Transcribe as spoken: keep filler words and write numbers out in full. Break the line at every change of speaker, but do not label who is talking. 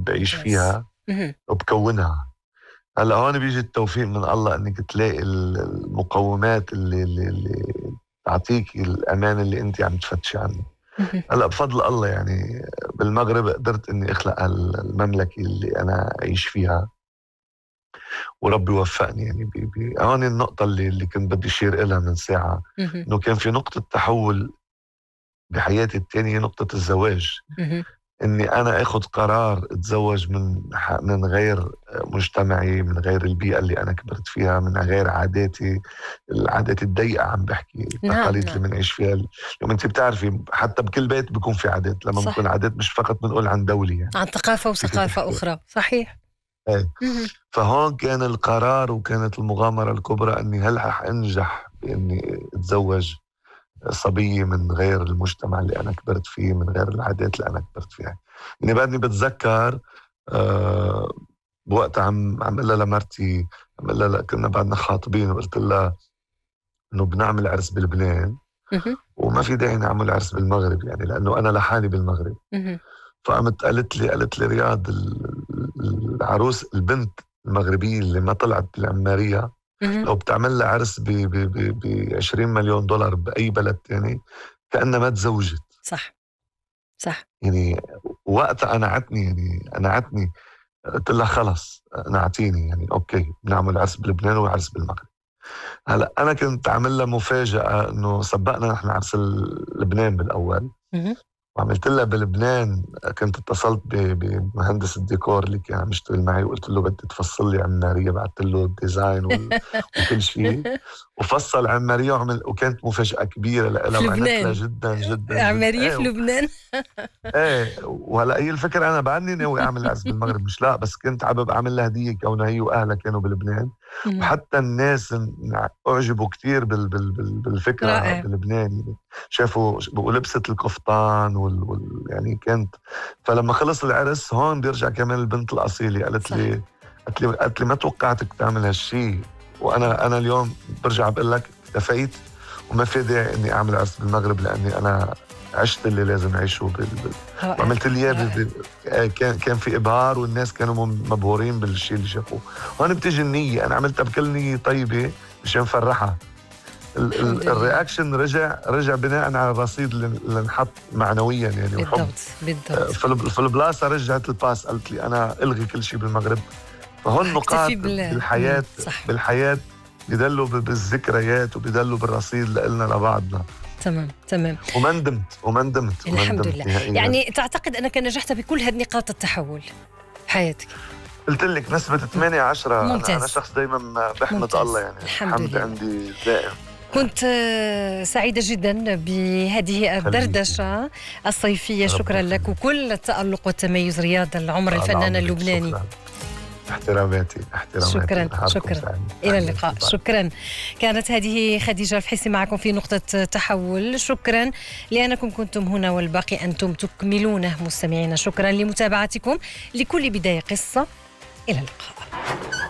بعيش فيها وبكونها. هلا هون بيجي التوفيق من الله انك تلاقي المقومات اللي, اللي, اللي تعطيك الامان اللي انت عم تفتشي عنه. هلا بفضل الله يعني بالمغرب قدرت اني اخلق المملكه اللي انا اعيش فيها، وربي وفقني. يعني بي بي هون النقطه اللي اللي كنت بدي اشير لها من ساعه، انه كان في نقطه تحول بحياتي الثانيه، نقطه الزواج. اني انا اخذ قرار اتزوج من من غير مجتمعي، من غير البيئه اللي انا كبرت فيها، من غير عاداتي، العادات الضيقه عم بحكي، التقاليد
نعم.
اللي بنعيش فيها اليوم. انت بتعرفي حتى بكل بيت بيكون في عادات، لما بنقول عادات مش فقط بنقول عن دولي، يعني
عن ثقافه وثقافه اخرى. صحيح.
ايه. فهون كان القرار وكانت المغامره الكبرى اني هل رح انجح باني اتزوج صبية من غير المجتمع اللي أنا كبرت فيه، من غير العادات اللي أنا كبرت فيها. يعني بعدني بتذكر أه بوقت عم عم قلها لمرتي، عم قلها كنا بعدنا خاطبين، وقلت لها إنه بنعمل عرس بلبنان وما في داعي نعمل عرس بالمغرب، يعني لأنه أنا لحالي بالمغرب. فقامت قالت لي قالت لي رياض، العروس البنت المغربية اللي ما طلعت بالعمارية لو بتعمل لها عرس ب عشرين مليون دولار بأي بلد تاني كأنها ما تزوجت.
صح صح.
يعني وقتها أنا عتني يعني أنا عتني قلت لها خلص أنا عتيني، يعني أوكي بنعمل عرس بلبنان وعرس بالمغرب. هلأ أنا كنت عامل لها مفاجأة إنه سبقنا نحن عرس لبنان بالأول، وعملت لها بلبنان. كنت اتصلت بمهندس الديكور اللي كان عم يشتغل معي وقلت له بدي تفصل لي عماريه، بعثت له الديزاين وكل شيء، وفصل عماريه وعمل، وكانت مفاجاه كبيره لها وعنت لها جدا جدا.
عماريه في لبنان.
ايه. وهلا هي الفكره انا بعدني ناوي اعمل عرس بالمغرب، مش لا، بس كنت حابب اعمل لها هديه كونها هي واهلها كانوا بلبنان، وحتى الناس اعجبوا كثير بال بال بال بالفكره. رائع. بلبنان يعني شافوا ولبست القفطان وال, وال يعني كانت. فلما خلص العرس هون بيرجع كمان البنت الاصيله قالت لي قالت لي قالت لي ما توقعتك تعمل هالشيء، وانا انا اليوم برجع بقول لك اكتفيت وما في داعي اني اعمل عرس بالمغرب، لاني انا عشت اللي لازم اعيشه بال... وعملت لي اياه. كان كان في ابهار والناس كانوا مبهورين بالشيء اللي شافوه. هون بتيجي النيه، انا عملتها بكل نيه طيبه مشان فرحها. ال... ال... الرياكشن رجع رجع بناء على الرصيد اللي انحط معنويا يعني.
بالضبط بالضبط.
في, في البلاصه رجعت الباس قالت لي انا الغي كل شيء بالمغرب. فهون نقاط بالحياه بالحياه بيدلوا بالذكريات وبيدلوا بالرصيد لنا لبعضنا.
تمام تمام.
وما ندمت وما ندمت
الحمد لله. يعني تعتقد أنك نجحت بكل هذه نقاط التحول حياتك؟
قلت لك نسبة ثمانية عشرة.
ممتاز.
أنا, أنا شخص دايما بحمد ممتاز. الله يعني
الحمد,
الحمد
لله.
عندي دائم.
كنت سعيدة جدا بهذه الدردشة الصيفية. شكرا لك وكل التألق والتميز. رياض العمر الفنان اللبناني.
شكرا. احتراماتي احتراماتي.
شكرا شكرا. إلى اللقاء. شكرا. كانت هذه خديجة الفحيصي معكم في نقطة تحول. شكرا لأنكم كنتم هنا والباقي أنتم تكملونه مستمعينا. شكرا لمتابعتكم. لكل بداية قصة. إلى اللقاء.